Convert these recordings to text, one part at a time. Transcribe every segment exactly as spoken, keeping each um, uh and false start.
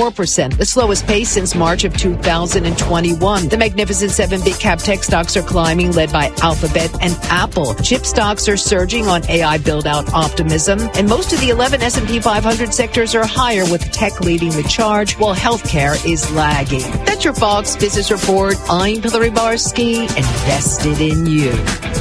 four percent, the slowest pace since March of two thousand twenty-one. The Magnificent Seven big cap tech stocks are climbing, led by Alphabet and Apple. Chip stocks are surging on A I build-out optimism, and most of the eleven S and P five hundred sectors are higher, with tech leading the charge, while healthcare is lagging. That's your Fox Business Report. I'm Hillary Barsky, invested in you.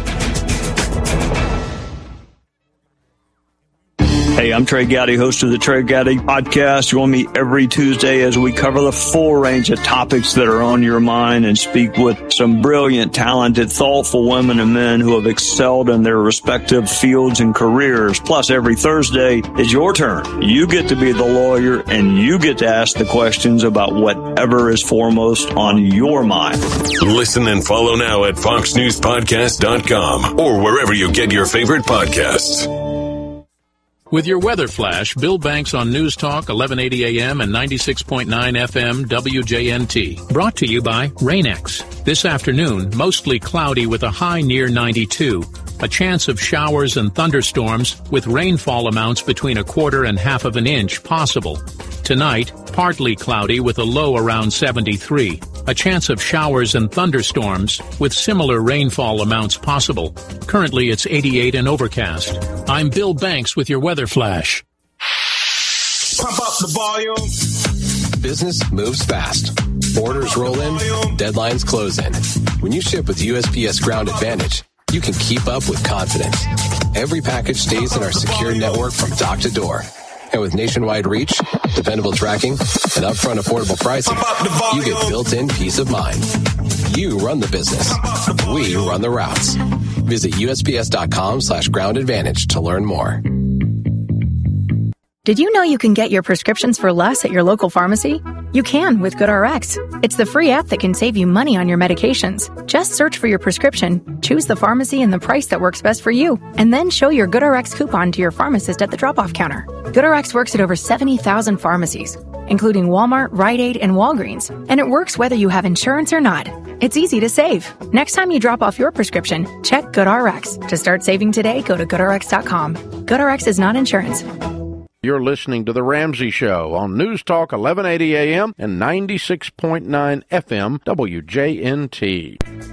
Hey, I'm Trey Gowdy, host of the Trey Gowdy Podcast. Join me every Tuesday as we cover the full range of topics that are on your mind and speak with some brilliant, talented, thoughtful women and men who have excelled in their respective fields and careers. Plus, every Thursday is your turn. You get to be the lawyer, and you get to ask the questions about whatever is foremost on your mind. Listen and follow now at fox news podcast dot com or wherever you get your favorite podcasts. With your weather flash, Bill Banks on News Talk, eleven eighty A M and ninety-six point nine F M W J N T. Brought to you by Rain-X. This afternoon, mostly cloudy with a high near ninety-two. A chance of showers and thunderstorms with rainfall amounts between a quarter and half of an inch possible. Tonight, partly cloudy with a low around seventy-three. A chance of showers and thunderstorms with similar rainfall amounts possible. Currently, it's eighty-eight and overcast. I'm Bill Banks with your weather flash. Pump up the volume. Business moves fast. Orders roll in, deadlines close in. When you ship with U S P S Ground Advantage, you can keep up with confidence. Every package stays in our secure network from dock to door. And with nationwide reach, dependable tracking, and upfront affordable pricing, you get built-in peace of mind. You run the business. We run the routes. Visit U S P S dot com slash ground advantage to learn more. Did you know you can get your prescriptions for less at your local pharmacy? You can with GoodRx. It's the free app that can save you money on your medications. Just search for your prescription, choose the pharmacy and the price that works best for you, and then show your GoodRx coupon to your pharmacist at the drop-off counter. GoodRx works at over seventy thousand pharmacies, including Walmart, Rite Aid, and Walgreens, and it works whether you have insurance or not. It's easy to save. Next time you drop off your prescription, check GoodRx. To start saving today, go to good r x dot com. GoodRx is not insurance. You're listening to The Ramsey Show on News Talk eleven eighty A M and ninety-six point nine F M W J N T.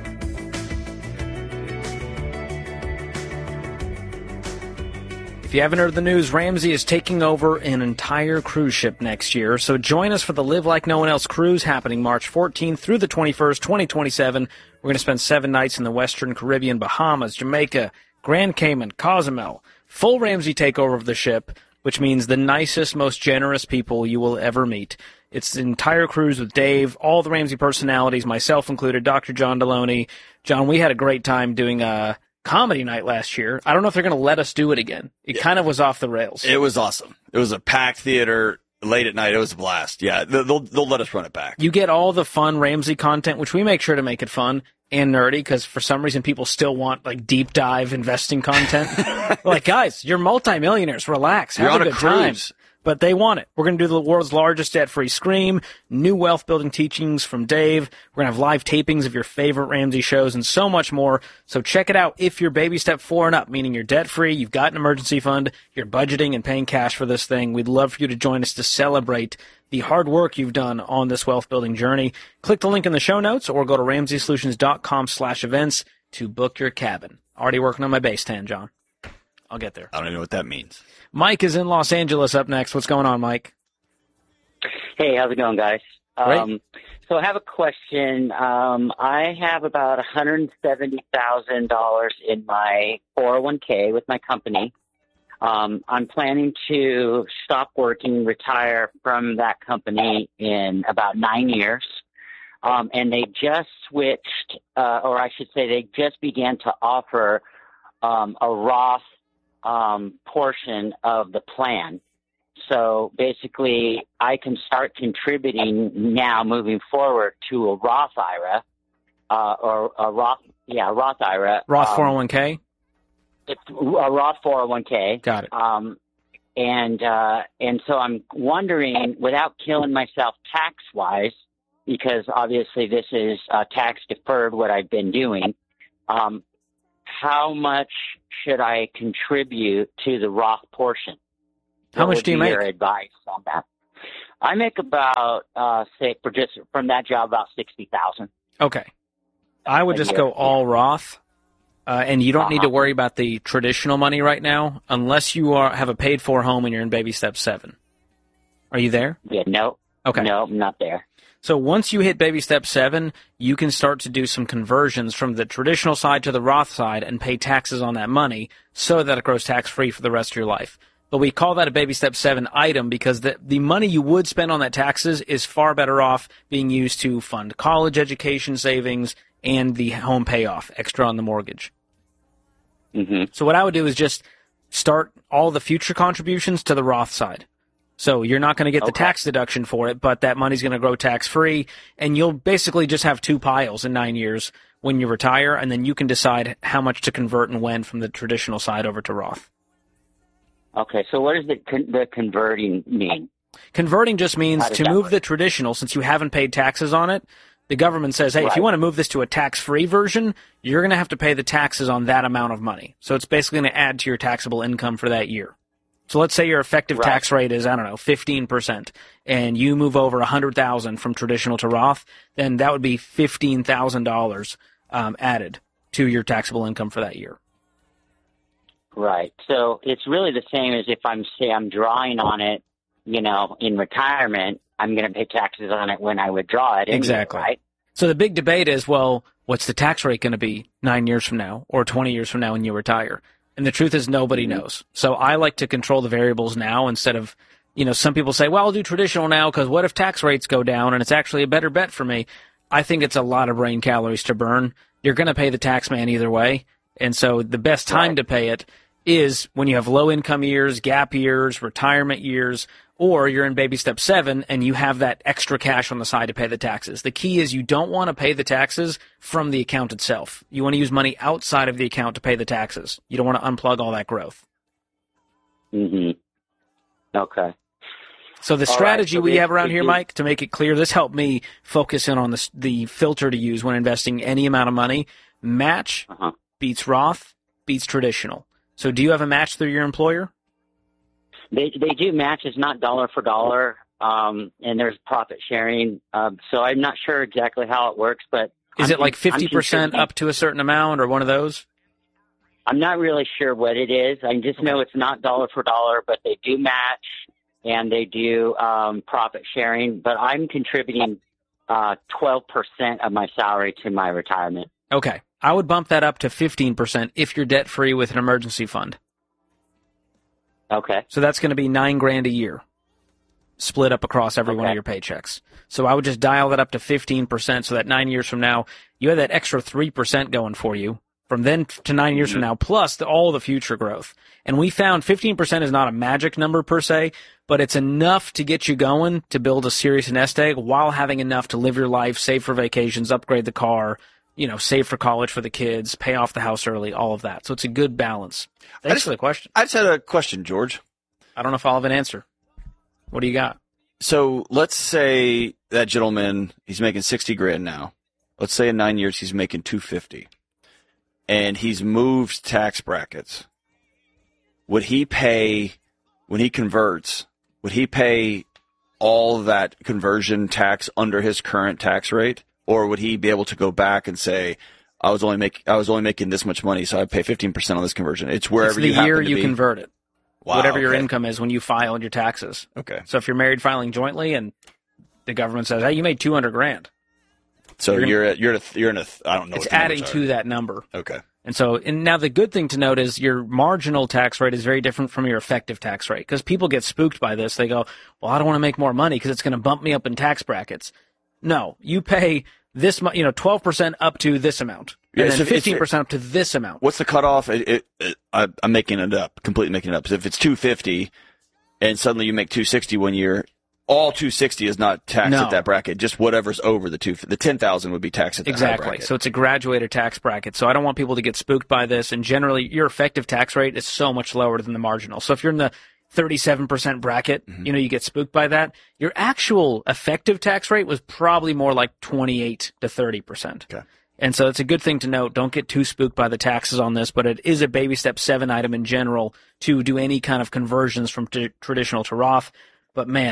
If you haven't heard the news, Ramsey is taking over an entire cruise ship next year. So join us for the Live Like No One Else cruise happening March fourteenth through the twenty-first, twenty twenty-seven. We're going to spend seven nights in the Western Caribbean, Bahamas, Jamaica, Grand Cayman, Cozumel. Full Ramsey takeover of the ship, which means the nicest, most generous people you will ever meet. It's the entire cruise with Dave, all the Ramsey personalities, myself included, Doctor John Deloney. John, we had a great time doing a comedy night last year. I don't know if they're going to let us do it again. It yeah. kind of was off the rails. It was awesome. It was a packed theater late at night. It was a blast. Yeah, they'll they'll let us run it back. You get all the fun Ramsey content, which we make sure to make it fun and nerdy, because for some reason people still want like deep dive investing content. Like, guys, you're multimillionaires. Relax. Have you're a on good a cruise. time. But they want it. We're going to do the world's largest debt-free scream, new wealth-building teachings from Dave. We're going to have live tapings of your favorite Ramsey shows and so much more. So check it out if you're baby step four and up, meaning you're debt-free, you've got an emergency fund, you're budgeting and paying cash for this thing. We'd love for you to join us to celebrate the hard work you've done on this wealth-building journey. Click the link in the show notes or go to ramsey solutions dot com slash events to book your cabin. Already working on my base tan, John. I'll get there. I don't even know what that means. Mike is in Los Angeles up next. What's going on, Mike? Hey, how's it going, guys? Um, so I have a question. Um, I have about one hundred seventy thousand dollars in my four oh one k with my company. Um, I'm planning to stop working, retire from that company in about nine years. Um, and they just switched, uh, or I should say they just began to offer um, a Roth um, portion of the plan. So basically, I can start contributing now moving forward to a Roth I R A, uh, or a Roth, yeah, Roth I R A. Roth um, four oh one k? It's a Roth four oh one k. Got it. Um, and, uh, and so I'm wondering, without killing myself tax-wise, because obviously this is uh, tax-deferred, what I've been doing, um, how much should I contribute to the Roth portion? How much do you make? Your advice on that? I make about, uh, say, for just from that job, about sixty thousand. Okay. I would just go all Roth, uh, and you don't uh-huh. need to worry about the traditional money right now unless you are have a paid-for home and you're in baby step seven. Are you there? Yeah, no. Okay. No, I'm not there. So once you hit baby step seven, you can start to do some conversions from the traditional side to the Roth side and pay taxes on that money so that it grows tax-free for the rest of your life. But we call that a baby step seven item because the, the money you would spend on that taxes is far better off being used to fund college education savings and the home payoff extra on the mortgage. Mm-hmm. So what I would do is just start all the future contributions to the Roth side. So you're not going to get the okay. tax deduction for it, but that money's going to grow tax-free, and you'll basically just have two piles in nine years when you retire, and then you can decide how much to convert and when from the traditional side over to Roth. Okay, so what does the, con- the converting mean? Converting just means to move work? the traditional, since you haven't paid taxes on it, the government says, hey, right. if you want to move this to a tax-free version, you're going to have to pay the taxes on that amount of money. So it's basically going to add to your taxable income for that year. So let's say your effective right. tax rate is, I don't know, fifteen percent, and you move over one hundred thousand dollars from traditional to Roth, then that would be fifteen thousand dollars um, added to your taxable income for that year. Right. So it's really the same as if I'm, say, I'm drawing on it, you know, in retirement, I'm going to pay taxes on it when I withdraw it. Exactly. Anyway, right? So the big debate is, well, what's the tax rate going to be nine years from now or twenty years from now when you retire? And the truth is nobody knows. So I like to control the variables now instead of, you know, some people say, well, I'll do traditional now because what if tax rates go down and it's actually a better bet for me? I think it's a lot of brain calories to burn. You're going to pay the tax man either way. And so the best time right. to pay it is when you have low income years, gap years, retirement years, or you're in baby step seven and you have that extra cash on the side to pay the taxes. The key is you don't want to pay the taxes from the account itself. You want to use money outside of the account to pay the taxes. You don't want to unplug all that growth. Mm-hmm. Okay. So the strategy right, so we have around here, Mike, to make it clear, this helped me focus in on the, the filter to use when investing any amount of money. Match uh-huh. beats Roth, beats traditional. So do you have a match through your employer? They they do matches, not dollar for dollar, um, and there's profit sharing. Um, so I'm not sure exactly how it works, but is I'm, it like fifty percent up to a certain amount, or one of those? I'm not really sure what it is. I just know it's not dollar for dollar, but they do match and they do um, profit sharing. But I'm contributing uh, twelve percent of my salary to my retirement. Okay, I would bump that up to fifteen percent if you're debt free with an emergency fund. Okay. So that's going to be nine grand a year, split up across every okay. one of your paychecks. So I would just dial that up to fifteen percent so that nine years from now, you have that extra three percent going for you from then to nine years mm-hmm. from now, plus the, all the future growth. And we found fifteen percent is not a magic number per se, but it's enough to get you going to build a serious nest egg while having enough to live your life, save for vacations, upgrade the car, you know, save for college for the kids, pay off the house early, all of that. So it's a good balance. Thanks just, for the question. I just had a question, George. I don't know if I'll have an answer. What do you got? So let's say that gentleman, he's making sixty grand now. Let's say in nine years he's making two fifty, and he's moved tax brackets. Would he pay, when he converts, would he pay all that conversion tax under his current tax rate? Or would he be able to go back and say, I was only make I was only making this much money, so I pay fifteen percent on this conversion? It's wherever it's you happen to the year you be. convert it. Wow, whatever okay. your income is when you file your taxes. Okay. So if you're married filing jointly and the government says, hey, you made two hundred grand. So you're, you're, at, you're, at a, you're in a, I don't know. It's what the adding to that number. Okay. And so, and now the good thing to note is your marginal tax rate is very different from your effective tax rate because people get spooked by this. They go, well, I don't want to make more money because it's going to bump me up in tax brackets. No, you pay this, you know, twelve percent up to this amount, and yeah, then so fifteen percent up to this amount. What's the cutoff? It, it, it, I, I'm making it up, completely making it up. So if it's two fifty, and suddenly you make two sixty one year, all two sixty is not taxed no. at that bracket. Just whatever's over the two, the ten thousand would be taxed at that exactly. bracket. So it's a graduated tax bracket. So I don't want people to get spooked by this. And generally, your effective tax rate is so much lower than the marginal. So if you're in the thirty-seven percent bracket, mm-hmm. you know, you get spooked by that. Your actual effective tax rate was probably more like twenty-eight to thirty percent. Okay. And so it's a good thing to note. Don't get too spooked by the taxes on this, but it is a baby step seven item in general to do any kind of conversions from t- traditional to Roth. But man,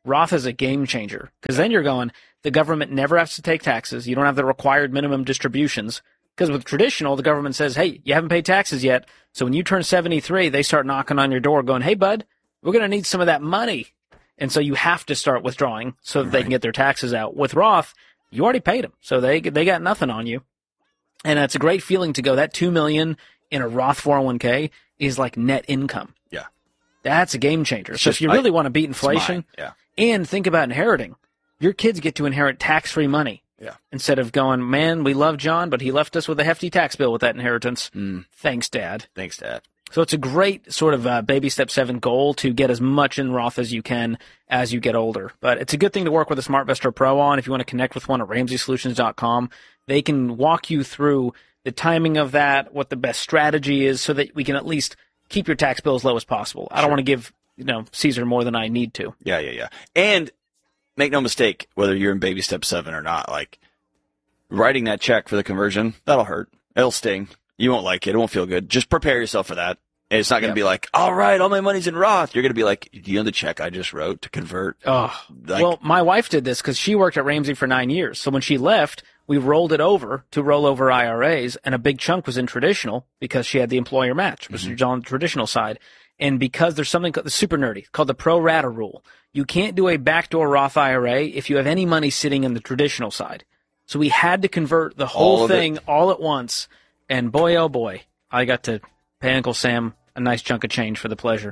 Roth is a game changer because then you're going, the government never has to take taxes. You don't have the required minimum distributions. Because with traditional, the government says, hey, you haven't paid taxes yet. So when you turn seventy-three, they start knocking on your door going, hey, bud, we're going to need some of that money. And so you have to start withdrawing so that right. they can get their taxes out. With Roth, you already paid them. So they they got nothing on you. And it's a great feeling to go, that two million dollars in a Roth four oh one k is like net income. Yeah. That's a game changer. It's so just, if you really I, want to beat inflation yeah. and think about inheriting, your kids get to inherit tax-free money. Yeah. Instead of going, man, we love John, but he left us with a hefty tax bill with that inheritance. Mm. Thanks, Dad. Thanks, Dad. So it's a great sort of uh, baby step seven goal to get as much in Roth as you can as you get older. But it's a good thing to work with a SmartVestor Pro on. If you want to connect with one at Ramsey Solutions dot com, they can walk you through the timing of that, what the best strategy is, so that we can at least keep your tax bill as low as possible. I sure. don't want to give you know Caesar more than I need to. Yeah, yeah, yeah. And make no mistake, whether you're in baby step seven or not, like writing that check for the conversion, that'll hurt. It'll sting. You won't like it. It won't feel good. Just prepare yourself for that. And it's not going to yep. be like, all right, all my money's in Roth. You're going to be like, do you know the check I just wrote to convert? Oh, like, well, my wife did this because she worked at Ramsey for nine years. So when she left, we rolled it over to rollover I R As, and a big chunk was in traditional because she had the employer match, which mm-hmm. was on the traditional side. And because there's something called the super nerdy called the pro rata rule, you can't do a backdoor Roth I R A if you have any money sitting in the traditional side. So we had to convert the whole all thing all at once. And boy, oh boy, I got to pay Uncle Sam a nice chunk of change for the pleasure.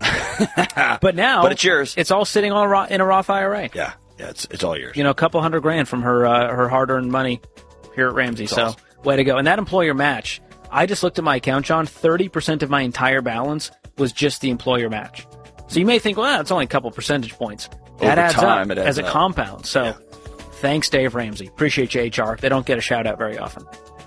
But now, but it's yours. It's all sitting on in a Roth I R A. Yeah, yeah, it's it's all yours. You know, a couple hundred grand from her uh, her hard-earned money here at Ramsey. That's so awesome. Way to go! And that employer match, I just looked at my account, John. Thirty percent of my entire balance was just the employer match. So you may think, well, it's only a couple percentage points. That Over adds time, up it adds as a up. compound. So. Yeah. Thanks, Dave Ramsey. Appreciate you, H R. They don't get a shout-out very often.